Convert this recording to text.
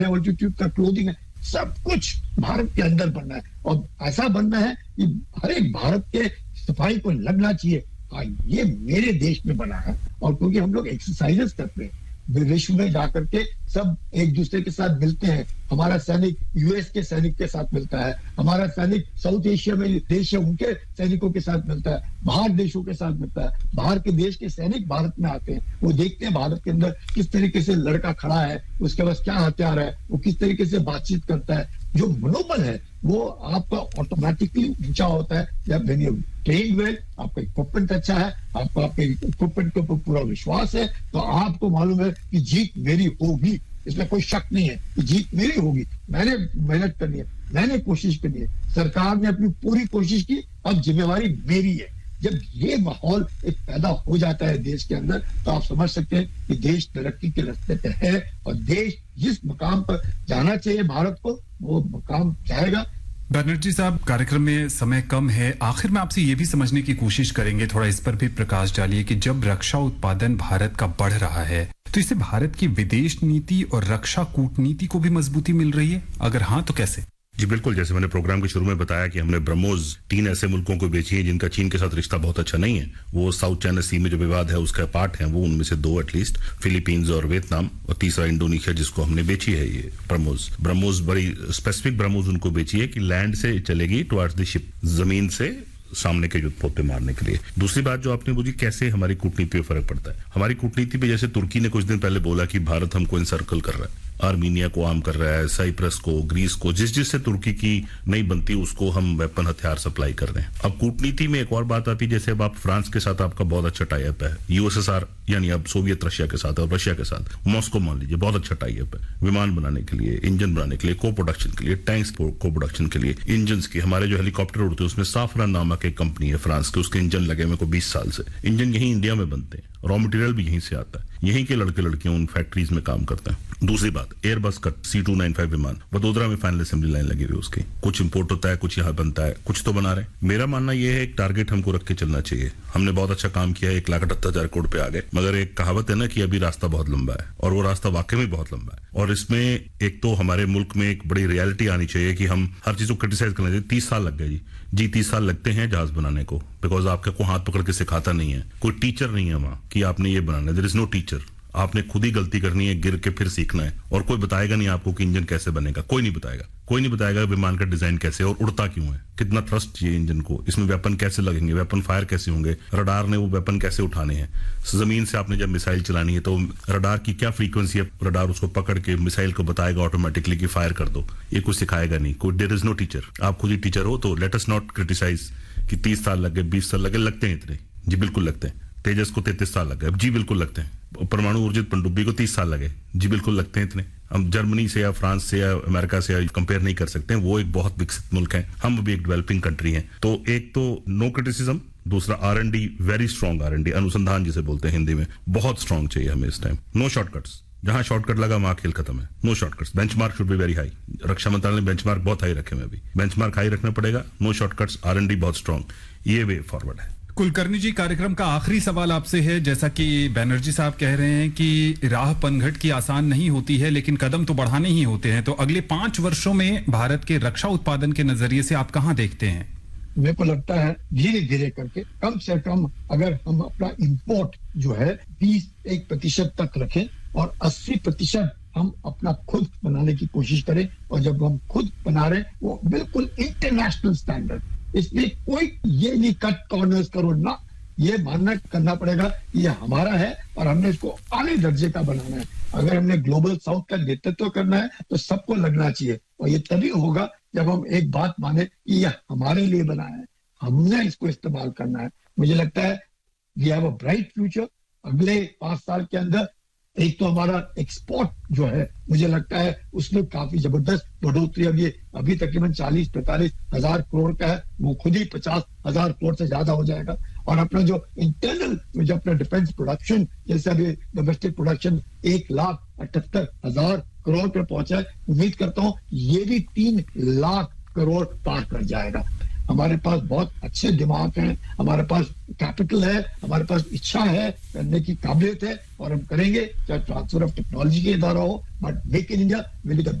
Altitude का clothing है, सब कुछ भारत के अंदर बनना है और ऐसा बनना है कि हर एक भारत के सफाई को लगना चाहिए, हाँ ये मेरे देश में बना है। और क्योंकि हम लोग एक्सरसाइजेस करते हैं, विश्व में जाकर के सब एक दूसरे के साथ मिलते हैं, हमारा सैनिक यूएस के सैनिक के साथ मिलता है, हमारा सैनिक साउथ एशिया में देश है उनके सैनिकों के साथ मिलता है, बाहर देशों के साथ मिलता है, बाहर के देश के सैनिक भारत में आते हैं, वो देखते हैं भारत के अंदर किस तरीके से लड़का खड़ा है, उसके पास क्या हथियार है, वो किस तरीके से बातचीत करता है, जो मनोबल है वो आपका ऑटोमेटिकली ऊंचा होता है जब व्हेन यू ट्रेन वेल, आपका इक्विपमेंट अच्छा है, आपको आपके इक्विपमेंट के ऊपर पूरा विश्वास है, तो आपको मालूम है कि जीत मेरी होगी, इसमें कोई शक नहीं है कि जीत मेरी होगी। मैंने मेहनत करनी है, मैंने कोशिश करनी है, सरकार ने अपनी पूरी कोशिश की, अब जिम्मेवारी मेरी है। जब ये माहौल एक पैदा हो जाता है देश के अंदर, तो आप समझ सकते हैं कि देश तरक्की के रास्ते पे है और देश जिस मकाम पर जाना चाहिए भारत को, वो मकाम जाएगा। बनर्जी साहब, कार्यक्रम में समय कम है, आखिर में आपसे ये भी समझने की कोशिश करेंगे, थोड़ा इस पर भी प्रकाश डालिए कि जब रक्षा उत्पादन भारत का बढ़ रहा है तो इससे भारत की विदेश नीति और रक्षा कूटनीति को भी मजबूती मिल रही है, अगर हाँ तो कैसे? जी बिल्कुल, जैसे मैंने प्रोग्राम के शुरू में बताया कि हमने ब्रह्मोस 3 ऐसे मुल्कों को बेची है जिनका चीन के साथ रिश्ता बहुत अच्छा नहीं है, वो साउथ चाइना सी में जो विवाद है उसका पार्ट है, वो उनमें से 2 एटलीस्ट, फिलीपींस और वियतनाम, और तीसरा इंडोनेशिया जिसको हमने बेची है ये ब्रह्मोस बड़ी स्पेसिफिक ब्रह्मोस उनको बेची है कि लैंड से चलेगी टुवर्ड्स द शिप, जमीन से सामने के युद्धपोते मारने के लिए। दूसरी बात जो आपने बोली कैसे हमारी कूटनीति पे फर्क पड़ता है, हमारी कूटनीति पे जैसे तुर्की ने कुछ दिन पहले बोला कि भारत हमको इनसर्कल कर रहा है, आर्मीनिया को आर्म कर रहा है, साइप्रस को, ग्रीस को, जिससे तुर्की की नहीं बनती उसको हम वेपन हथियार सप्लाई कर रहे हैं। अब कूटनीति में एक और बात आती है, जैसे अब आप फ्रांस के साथ आपका बहुत अच्छा टाई अप है, यूएसएसआर यानी अब सोवियत रशिया के साथ और रशिया के साथ मॉस्को मान लीजिए बहुत अच्छा टाई अप है, विमान बनाने के लिए, इंजन बनाने के लिए, को प्रोडक्शन के लिए, टैंक्स को प्रोडक्शन के लिए, इंजन की, हमारे जो हेलीकॉप्टर उड़ते हैं उसमें साफरान नामक एक कंपनी है फ्रांस की, उसके इंजन लगे हुए को 20 साल से, इंजन यही इंडिया में बनते हैं, रॉ मटेरियल भी यहीं से आता है, यहीं के लड़के लड़कियां उन फैक्ट्रीज में काम करते हैं। दूसरी बात, एयरबस का C295 विमान वडोदरा में फाइनल असेंबली लाइन लगी हुई, उसकी कुछ इंपोर्ट होता है, कुछ यहाँ बनता है, कुछ तो बना रहे। मेरा मानना यह है एक टारगेट हमको रख के चलना चाहिए। हमने बहुत अच्छा काम किया, 1,78,000 करोड़ पे आ गए, मगर एक कहावत है ना कि अभी रास्ता बहुत लंबा है, और वो रास्ता वाकई में बहुत लंबा है। और इसमें एक तो हमारे मुल्क में एक बड़ी रियलिटी आनी चाहिए कि हम हर चीज को क्रिटिसाइज करना चाहिए। 30 साल लग गए जी 30 साल लगते हैं जहाज बनाने को, बिकॉज आपका को हाथ पकड़ के सिखाता नहीं है, कोई टीचर नहीं है वहां कि आपने ये बनाना है, देयर इज नो टीचर, आपने खुद ही गलती करनी है, गिर के फिर सीखना है, और कोई बताएगा नहीं आपको कि इंजन कैसे बनेगा, कोई नहीं बताएगा विमान का डिजाइन कैसे और उड़ता क्यों है, कितना थ्रस्ट चाहिए इंजन को, इसमें वेपन कैसे लगेंगे, वेपन फायर कैसे होंगे, रडार ने वो वेपन कैसे उठाने हैं, जमीन से आपने जब मिसाइल चलानी है तो रडार की क्या फ्रीक्वेंसी है, रडार उसको पकड़ के मिसाइल को बताएगा ऑटोमेटिकली कि फायर कर दो, ये कुछ सिखाएगा नहीं कोई, देयर इज नो टीचर। आप खुद ही टीचर हो, तो लेट अस नॉट क्रिटिसाइज कि 30 साल लगे, 20 साल लगे, लगते हैं इतने, जी बिल्कुल लगते हैं। तेजस को 33 साल लगे, जी बिल्कुल लगते हैं। परमाणु ऊर्जित पनडुब्बी को 30 साल लगे, जी बिल्कुल लगते हैं इतने। हम जर्मनी से या फ्रांस से या अमेरिका से कंपेयर नहीं कर सकते हैं, वो एक बहुत विकसित मुल्क है, हम भी एक डेवलपिंग कंट्री हैं। तो एक तो नो क्रिटिसिज्म, दूसरा R&D, वेरी स्ट्रॉन्ग R&D, अनुसंधान जिसे बोलते हैं हिंदी में, बहुत स्ट्रॉन्ग चाहिए हमें इस टाइम। नो शॉर्टकट्स, जहां शॉर्टकट लगा वहां खेल खत्म है, no shortcuts. Benchmark should be very high, रक्षा मंत्रालय ने बेंचमार्क बहुत हाई रखे हुए, अभी बेंचमार्क हाई रखना पड़ेगा, नो शॉर्टकट्स, R&D बहुत स्ट्रॉन्ग, ये वे फॉरवर्ड है। कुलकर्णी जी, कार्यक्रम का आखिरी सवाल आपसे है, जैसा कि बैनर्जी साहब कह रहे हैं कि राह पनघट की आसान नहीं होती है, लेकिन कदम तो बढ़ाने ही होते हैं, तो अगले 5 वर्षों में भारत के रक्षा उत्पादन के नजरिए से आप कहां देखते हैं? मेरे को लगता है धीरे धीरे करके कम से कम अगर हम अपना इंपोर्ट जो है 21% तक रखें और 80% हम अपना खुद बनाने की कोशिश करें, और जब हम खुद बना रहे हैं वो बिल्कुल इंटरनेशनल स्टैंडर्ड, इसमें कोई ये नहीं कट कॉर्नर्स करो ना, ये मानना करना पड़ेगा ये हमारा है और हमने इसको आले दर्जे का बनाना है। अगर हमने ग्लोबल साउथ का नेतृत्व करना है तो सबको लगना चाहिए, और ये तभी होगा जब हम एक बात माने कि ये हमारे लिए बना है, हमने इसको इस्तेमाल करना है। मुझे लगता है we have a bright future. अगले 5 साल के अंदर एक तो हमारा एक्सपोर्ट जो है मुझे लगता है उसमें काफी जबरदस्त बढ़ोतरी, अभी तकरीबन 40-45 हजार करोड़ का है, वो खुद ही 50 हजार करोड़ से ज्यादा हो जाएगा। और अपना जो इंटरनल जो अपना डिफेंस प्रोडक्शन, जैसे अभी डोमेस्टिक प्रोडक्शन 1,78,000 करोड़ पे पहुंचा है, उम्मीद करता हूँ ये भी 3 लाख करोड़ पार कर जाएगा। हमारे पास बहुत अच्छे दिमाग हैं, हमारे पास कैपिटल है, हमारे पास इच्छा है, करने की काबिलियत है, और हम करेंगे। चाहे ट्रांसफर ऑफ टेक्नोलॉजी के इदारा हो, but Make in India will be the